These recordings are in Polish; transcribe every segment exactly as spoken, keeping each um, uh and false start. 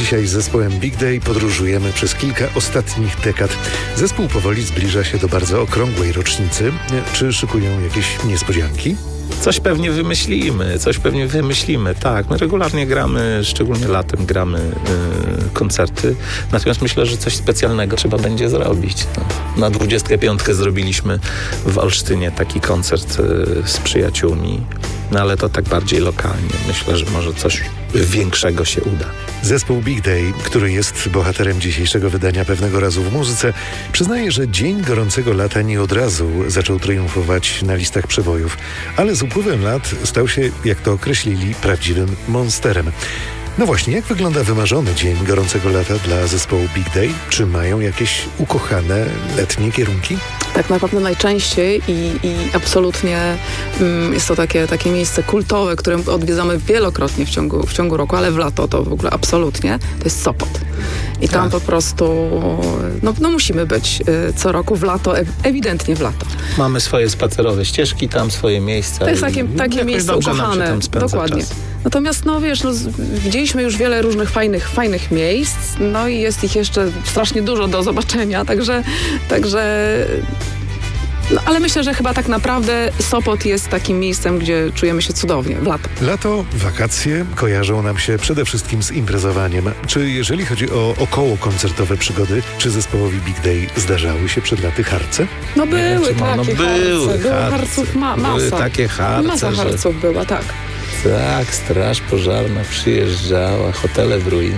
Dzisiaj z zespołem Big Day podróżujemy przez kilka ostatnich dekad. Zespół powoli zbliża się do bardzo okrągłej rocznicy. Czy szykują jakieś niespodzianki? Coś pewnie wymyślimy, coś pewnie wymyślimy, tak. My regularnie gramy, szczególnie latem gramy yy, koncerty, natomiast myślę, że coś specjalnego trzeba będzie zrobić. No. Na dwudziestkę piątkę zrobiliśmy w Olsztynie taki koncert yy, z przyjaciółmi, no ale to tak bardziej lokalnie. Myślę, że może coś większego się uda. Zespół Big Day, który jest bohaterem dzisiejszego wydania Pewnego razu w muzyce, przyznaje, że Dzień Gorącego Lata nie od razu zaczął triumfować na listach przebojów, ale z upływem lat stał się, jak to określili, prawdziwym monsterem. No właśnie, jak wygląda wymarzony Dzień Gorącego Lata dla zespołu Big Day? Czy mają jakieś ukochane letnie kierunki? Tak naprawdę najczęściej i, i absolutnie mm, jest to takie, takie miejsce kultowe, które odwiedzamy wielokrotnie w ciągu, w ciągu roku, ale w lato to w ogóle absolutnie, to jest Sopot. I tam po prostu no, no musimy być y, co roku w lato, e- ewidentnie w lato. Mamy swoje spacerowe ścieżki, tam swoje miejsca. To jest takie, takie miejsce ukochane, dokładnie. Czas. Natomiast, no wiesz, no, z- widzieliśmy już wiele różnych fajnych, fajnych miejsc, no i jest ich jeszcze strasznie dużo do zobaczenia, także, także no, ale myślę, że chyba tak naprawdę Sopot jest takim miejscem, gdzie czujemy się cudownie w lato. Lato, wakacje kojarzą nam się przede wszystkim z imprezowaniem. Czy jeżeli chodzi o około koncertowe przygody, czy zespołowi Big Day zdarzały się przed laty harce? No były Czy ma- no takie były harce, było harce, harców ma, masa. były takie harce, Masa że- harców była, tak. Tak, straż pożarna przyjeżdżała, hotele w ruinie.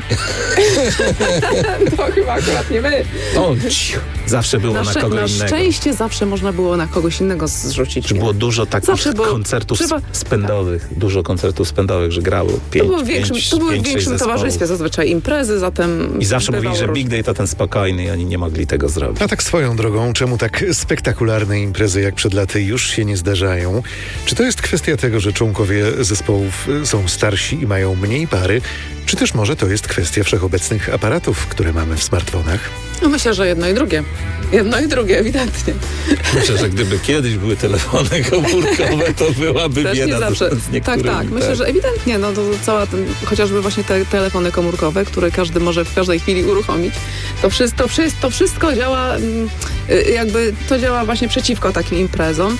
To chyba akurat nie my. O, ciu, zawsze było na, Na, szczę- kogo na innego. szczęście zawsze można było na kogoś innego zrzucić. Że było dużo takich Zawsze było- koncertów trzeba- spędowych, dużo koncertów spędowych, że grało pięć, To było w większym, pięć, to były w pięć, sześć większym zespołów. towarzystwie zazwyczaj imprezy, zatem I zawsze bywało mówili, że różnie. Big Day to ten spokojny i oni nie mogli tego zrobić. A tak swoją drogą, czemu tak spektakularne imprezy jak przed laty już się nie zdarzają? Czy to jest kwestia tego, że członkowie zespołów y, są starsi i mają mniej pary? Czy też może to jest kwestia wszechobecnych aparatów, które mamy w smartfonach? No myślę, że jedno i drugie. Jedno i drugie, ewidentnie. Myślę, że gdyby kiedyś były telefony komórkowe, to byłaby Też nie bieda zawsze. z, z niektórymi. Tak, tak. Myślę, że ewidentnie, no to cała ten, chociażby właśnie te telefony komórkowe, które każdy może w każdej chwili uruchomić, to wszystko, to wszystko, to wszystko działa, mm, y, jakby to działa właśnie przeciwko takim imprezom.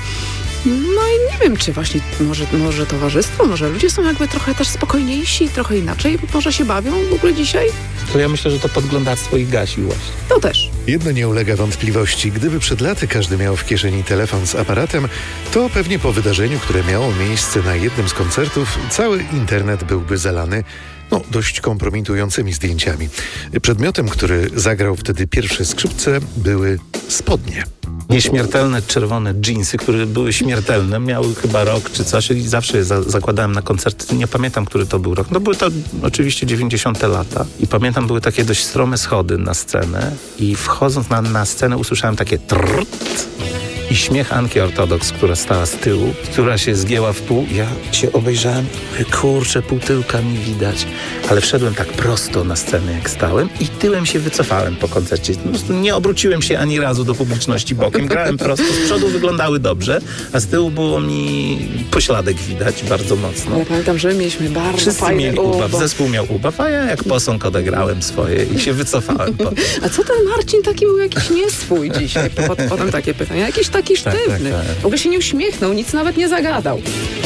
No i nie wiem, czy właśnie może, może towarzystwo, może ludzie są jakby trochę też spokojniejsi, trochę inaczej może się bawią w ogóle dzisiaj. To ja myślę, że to podglądactwo ich gasi właśnie. To też. Jedno nie ulega wątpliwości. Gdyby przed laty każdy miał w kieszeni telefon z aparatem, to pewnie po wydarzeniu, które miało miejsce na jednym z koncertów, cały internet byłby zalany no, dość kompromitującymi zdjęciami. Przedmiotem, który zagrał wtedy pierwsze skrzypce, były spodnie. Nieśmiertelne czerwone dżinsy, które były śmiertelne, miały chyba rok czy coś i zawsze je za- zakładałem na koncerty. Nie pamiętam, który to był rok. No były to oczywiście dziewięćdziesiąte lata i pamiętam, były takie dość strome schody na scenę i wchodząc na, na scenę usłyszałem takie trrrt i śmiech Anki Ortodoks, która stała z tyłu, która się zgięła w pół. Ja się obejrzałem, mówię, kurczę, pół tyłka mi widać. Ale wszedłem tak prosto na scenę, jak stałem i tyłem się wycofałem po koncercie. Po prostu nie obróciłem się ani razu do publiczności bokiem. Grałem prosto, z przodu wyglądały dobrze, a z tyłu było mi pośladek widać bardzo mocno. Ale pamiętam, że mieliśmy bardzo Wszyscy fajny mieli ubaw, ubaw. zespół miał ubaw, a ja jak posąg odegrałem swoje i się wycofałem. Po... A co ten Marcin taki był jakiś nieswój dzisiaj? Pot- Potem takie pytania. Jakiś taki tak, sztywny. tak. W ogóle się nie uśmiechnął, nic nawet nie zagadał.